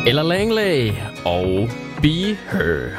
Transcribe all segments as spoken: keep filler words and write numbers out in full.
Ella Langley og Be Her.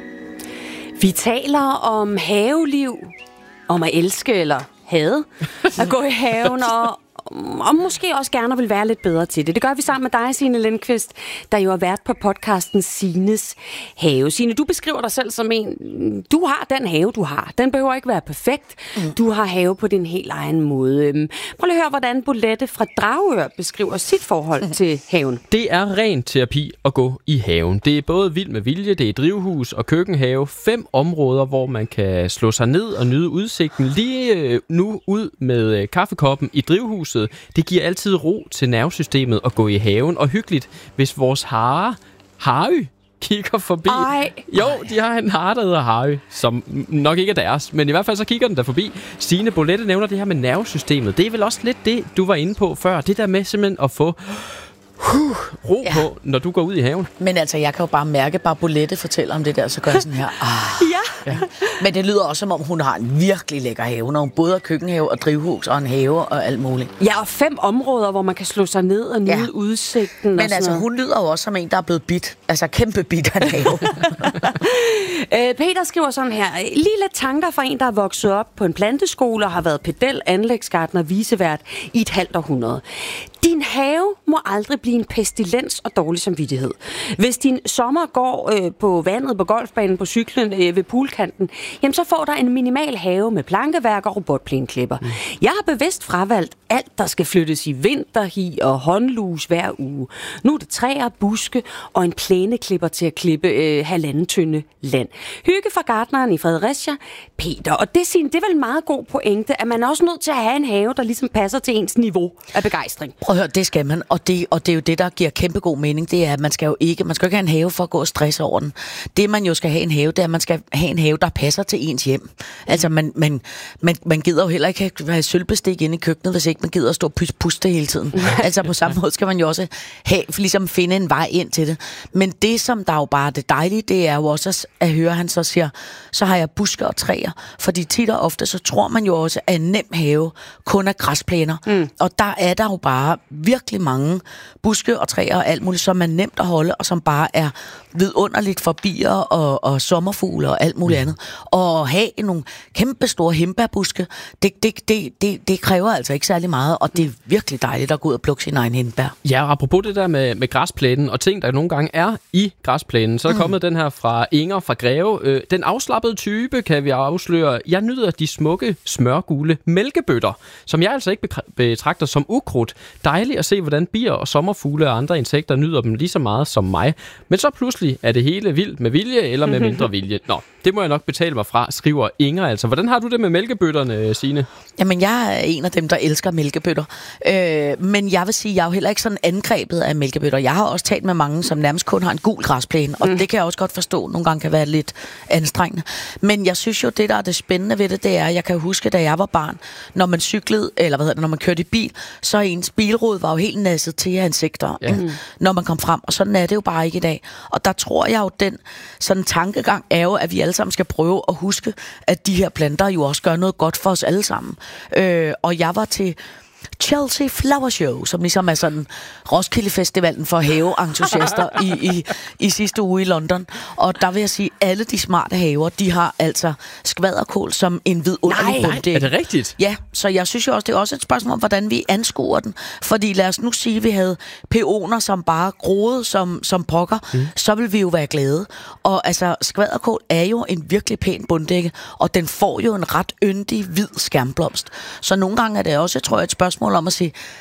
Vi taler om haveliv, om at elske eller hade, at gå i haven og, og måske også gerne vil være lidt bedre til det. Det gør vi sammen med dig, Signe Lindqvist, der jo har været på podcasten Signes Have. Signe, du beskriver dig selv som en, du har den have, du har. Den behøver ikke være perfekt. Mm. Du har have på din helt egen måde. Prøv lige at høre, hvordan Bolette fra Dragør beskriver sit forhold mm. til haven. Det er ren terapi at gå i haven. Det er både vild med vilje, det er drivhus og køkkenhave. Fem områder, hvor man kan slå sig ned og nyde udsigten. Lige nu ud med kaffekoppen i drivhuset. Det giver altid ro til nervesystemet at gå i haven. Og hyggeligt, hvis vores hare, Harry, kigger forbi. Ej. Jo, de har en hare, der hedder Harry, som nok ikke er deres, men i hvert fald så kigger den der forbi. Signe, Bolette nævner det her med nervesystemet. Det er vel også lidt det, du var inde på før. Det der med simpelthen at få huh, ro ja. på, når du går ud i haven. Men altså, jeg kan jo bare mærke, bare Bolette fortæller om det der, så gør jeg sådan her. Ah. Ja. Ja. Men det lyder også, som om hun har en virkelig lækker have, når hun både har køkkenhave og drivhus og en have og alt muligt. Ja, og fem områder, hvor man kan slå sig ned og nyde ja. udsigten. Men altså, noget. Hun lyder jo også som en, der er blevet bidt. Altså, kæmpe bidt af en have. øh, Peter skriver sådan her. Lige lidt tanker fra en, der er vokset op på en planteskole og har været pedel, anlægsgartner, vicevært i et halvt århundrede. Din have må aldrig blive en pestilens og dårlig samvittighed. Hvis din sommer går øh, på vandet, på golfbanen, på cyklen, øh, ved poolkanten, jamen så får der en minimal have med plankeværk og robotplæneklipper. Mm. Jeg har bevidst fravalgt alt, der skal flyttes i vinterhi og håndlus hver uge. Nu er det træer, buske og en plæneklipper til at klippe øh, halvanden tynde land. Hygge fra gartneren i Fredericia, Peter. Og det, det er vel en meget god pointe, at man er også nødt til at have en have, der ligesom passer til ens niveau af begejstring. Prøv at høre, det skal man, og det, og det er jo det, der giver kæmpe god mening, det er, at man skal jo ikke, man skal jo ikke have en have for at gå og stresse over den. Det, man jo skal have en have, det er, at man skal have en have, der passer til ens hjem. Altså, man, man, man, man gider jo heller ikke have sølvbestik inde i køkkenet, hvis ikke man gider at stå og puste hele tiden. Altså, på samme måde skal man jo også have, ligesom finde en vej ind til det. Men det, som der jo bare er det dejlige, det er jo også at høre, han så siger, så har jeg busker og træer. Fordi tit og ofte, så tror man jo også, at en nem have kun er græsplæner. Mm. Og der er der jo bare virkelig mange buske og træer og alt muligt, som er nemt at holde, og som bare er vidunderligt for bier og, og sommerfugle og alt muligt andet. Og have nogle kæmpe store hindbærbuske, det, det, det, det, det kræver altså ikke særlig meget, og det er virkelig dejligt at gå ud og plukke sin egen hindbær. Ja, og apropos det der med, med græsplænen og ting, der nogle gange er i græsplænen, så er der mm. kommet den her fra Inger fra Greve. Øh, den afslappede type, kan vi afsløre. Jeg nyder de smukke, smørgule mælkebøtter, som jeg altså ikke betragter som ukrudt. Dejligt at se, hvordan bier og sommerfugle og andre insekter nyder dem lige så meget som mig. Men så pludselig er det hele vildt med vilje eller med mindre vilje. Nå, det må jeg nok betale mig fra, skriver Inger altså. Hvordan har du det med mælkebøtterne, Signe? Jamen, jeg er en af dem, der elsker mælkebøtter. Øh, men jeg vil sige, jeg er jo heller ikke sådan angrebet af mælkebøtter. Jeg har også talt med mange, som nærmest kun har en gul græsplæne, og mm. det kan jeg også godt forstå. Nogle gange kan være lidt anstrengende. Men jeg synes jo, det der er det spændende ved det, det er, jeg kan jo huske, da jeg var barn, når man cyklede, eller hvad hedder det, når man kørte i bil, så ens bilrude var jo helt nasset til af insekter, ja. mm. når man kom frem. Og sådan er det jo bare ikke i dag. Og der tror jeg jo, den sådan tankegang er jo, at vi alle sammen skal prøve at huske, at de her planter jo også gør noget godt for os alle sammen. Øh, og jeg var til Chelsea Flower Show, som ligesom er sådan Roskilde Festivalen for haveentusiaster i, i, i sidste uge i London. Og der vil jeg sige, alle de smarte haver, de har altså skvaderkål som en vidunderlig bunddæk. Er det rigtigt? Ja, så jeg synes jo også, det er også et spørgsmål om, hvordan vi anskuer den. Fordi lad os nu sige, at vi havde peoner, som bare groede som, som pokker, mm. så vil vi jo være glade. Og altså, skvaderkål er jo en virkelig pæn bunddække, og den får jo en ret yndig, hvid skærmblomst. Så nogle gange er det også, jeg tror, et spørgsmål om at sige,